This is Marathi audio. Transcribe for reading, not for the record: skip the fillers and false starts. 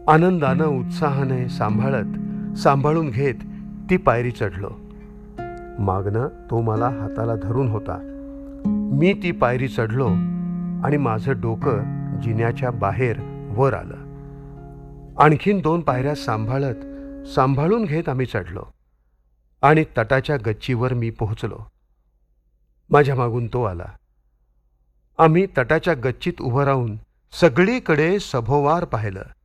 आनंदानं उत्साहाने सांभाळून घेत ती पायरी चढलो. मागनं तो मला हाताला धरून होता. मी ती पायरी चढलो आणि माझं डोकं जिन्याच्या बाहेर वर आलं. आणखीन 2 पायऱ्या सांभाळून घेत आम्ही चढलो आणि तटाच्या गच्चीवर मी पोहोचलो. माझ्या मागून तो आला. आम्ही तटाच्या गच्चीत उभं राहून सगळीकडे सभोवार पाहिलं.